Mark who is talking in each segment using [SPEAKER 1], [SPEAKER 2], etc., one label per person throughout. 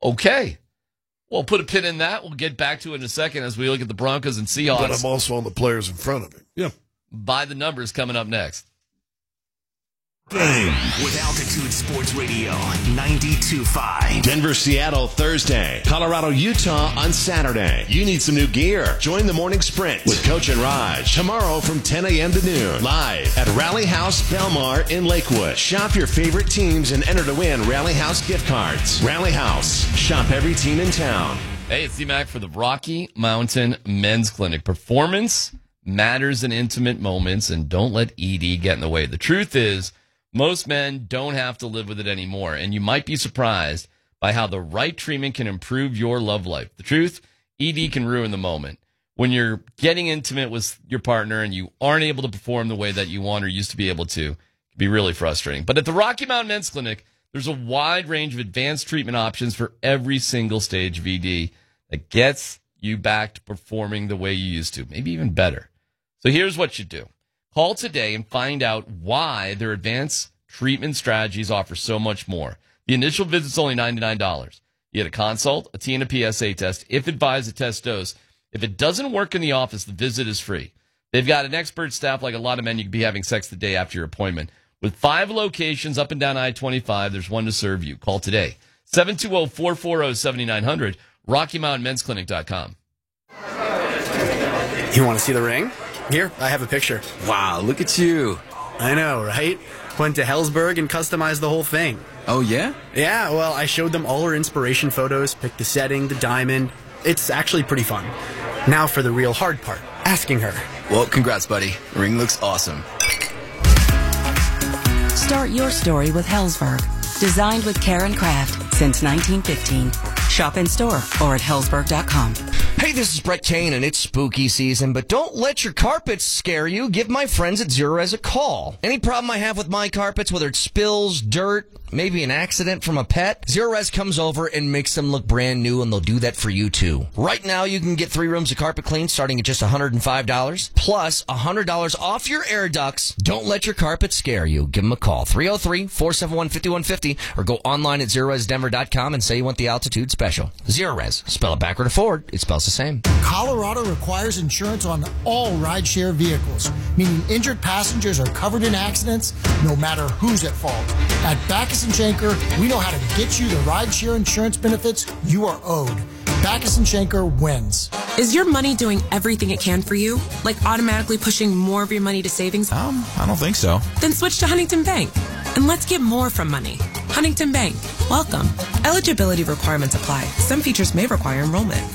[SPEAKER 1] Okay. We'll put a pin in that. We'll get back to it in a second as we look at the Broncos and Seahawks.
[SPEAKER 2] But I'm also on the players in front of him.
[SPEAKER 3] Yeah.
[SPEAKER 1] By the numbers coming up next.
[SPEAKER 4] Game with Altitude Sports Radio 92.5.
[SPEAKER 5] Denver, Seattle, Thursday. Colorado, Utah on Saturday. You need some new gear. Join the morning sprint with Coach and Raj tomorrow from 10 a.m. to noon. Live at Rally House Belmar in Lakewood. Shop your favorite teams and enter to win Rally House gift cards. Rally House. Shop every team in town.
[SPEAKER 1] Hey, it's C-Mac for the Rocky Mountain Men's Clinic. Performance matters in intimate moments, and don't let ED get in the way. The truth is, most men don't have to live with it anymore, and you might be surprised by how the right treatment can improve your love life. The truth, ED can ruin the moment. When you're getting intimate with your partner and you aren't able to perform the way that you want or used to be able to, it can be really frustrating. But at the Rocky Mountain Men's Clinic, there's a wide range of advanced treatment options for every single stage of ED that gets you back to performing the way you used to, maybe even better. So here's what you do. Call today and find out why their advanced treatment strategies offer so much more. The initial visit's only $99. You get a consult, a T and a PSA test, if advised, a test dose. If it doesn't work in the office, the visit is free. They've got an expert staff like a lot of men. You could be having sex the day after your appointment. With 5 locations up and down I-25, there's one to serve you. Call today. 720-440-7900, RockyMountainMen'sClinic.com.
[SPEAKER 6] You want to see the ring? Here, I have a picture.
[SPEAKER 7] Wow, look at you.
[SPEAKER 6] I know, right? Went to Hellsberg and customized the whole thing.
[SPEAKER 7] Oh, yeah?
[SPEAKER 6] Yeah, well, I showed them all her inspiration photos, picked the setting, the diamond. It's actually pretty fun. Now for the real hard part, asking her.
[SPEAKER 7] Well, congrats, buddy. Ring looks awesome.
[SPEAKER 8] Start your story with Hellsberg. Designed with care and craft since 1915. Shop in store or at Hellsberg.com.
[SPEAKER 9] Hey, this is Brett Kane, and it's spooky season, but don't let your carpets scare you. Give my friends at Zerorez a call. Any problem I have with my carpets, whether it's spills, dirt, maybe an accident from a pet, Zerorez comes over and makes them look brand new, and they'll do that for you, too. Right now, you can get 3 rooms of carpet clean starting at just $105, plus $100 off your air ducts. Don't let your carpets scare you. Give them a call, 303-471-5150, or go online at ZerorezDenver.com and say you want the altitude special. Zerorez. Spell it backward or forward. It spells the same.
[SPEAKER 10] Colorado requires insurance on all rideshare vehicles, meaning injured passengers are covered in accidents no matter who's at fault. At Backus & Schenker, we know how to get you the rideshare insurance benefits you are owed. Backus & Schenker wins.
[SPEAKER 11] Is your money doing everything it can for you? Like automatically pushing more of your money to savings?
[SPEAKER 12] I don't think so.
[SPEAKER 11] Then switch to Huntington Bank. And let's get more from money. Huntington Bank. Welcome. Eligibility requirements apply. Some features may require enrollment.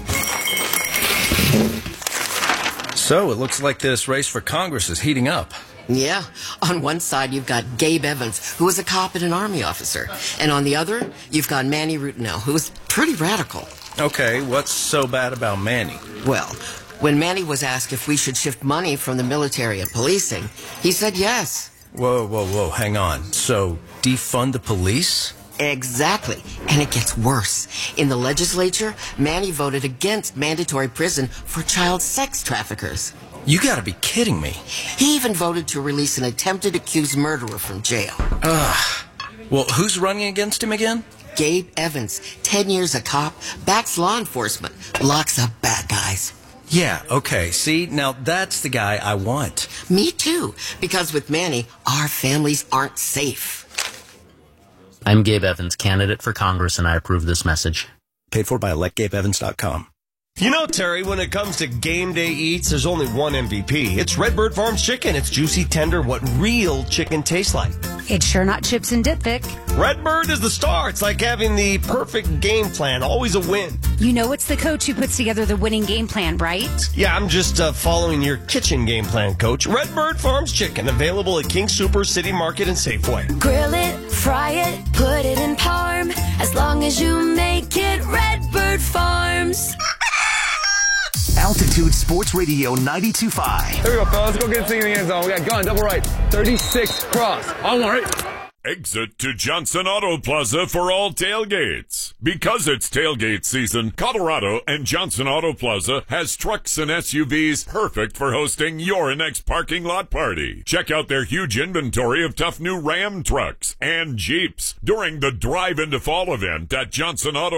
[SPEAKER 13] So it looks like this race for Congress is heating up.
[SPEAKER 14] Yeah. On one side, you've got Gabe Evans, who was a cop and an Army officer. And on the other, you've got Manny Rutinel, who was pretty radical.
[SPEAKER 13] Okay, what's so bad about Manny?
[SPEAKER 14] Well, when Manny was asked if we should shift money from the military and policing, he said yes.
[SPEAKER 13] Whoa, hang on. So, defund the police?
[SPEAKER 14] Exactly. And it gets worse. In the legislature, Manny voted against mandatory prison for child sex traffickers.
[SPEAKER 13] You gotta be kidding me.
[SPEAKER 14] He even voted to release an attempted accused murderer from jail.
[SPEAKER 13] Well, who's running against him again?
[SPEAKER 14] Gabe Evans, 10 years a cop, backs law enforcement, locks up bad guys.
[SPEAKER 13] Yeah, okay. See, now that's the guy I want.
[SPEAKER 14] Me too, because with Manny, our families aren't safe.
[SPEAKER 15] I'm Gabe Evans, candidate for Congress, and I approve this message.
[SPEAKER 13] Paid for by electgabeevans.com.
[SPEAKER 16] You know, Terry, when it comes to game day eats, there's only one MVP. It's Redbird Farms chicken. It's juicy, tender, what real chicken tastes like.
[SPEAKER 17] It's sure not chips and dip, Vic.
[SPEAKER 16] Redbird is the star. It's like having the perfect game plan, always a win.
[SPEAKER 17] You know it's the coach who puts together the winning game plan, right?
[SPEAKER 16] Yeah, I'm just following your kitchen game plan, Coach. Redbird Farms chicken, available at King Super, City Market, and Safeway.
[SPEAKER 18] Grill it, fry it, put it in parm. As long as you make it Redbird Farms.
[SPEAKER 4] Altitude Sports Radio 92.5.
[SPEAKER 19] Here we go, fellas. Let's go get this thing in the end zone. We got gun, double right. 36 cross. On right.
[SPEAKER 20] Exit to Johnson Auto Plaza for all tailgates. Because it's tailgate season, Colorado and Johnson Auto Plaza has trucks and SUVs perfect for hosting your next parking lot party. Check out their huge inventory of tough new Ram trucks and Jeeps during the Drive into Fall event at Johnson Auto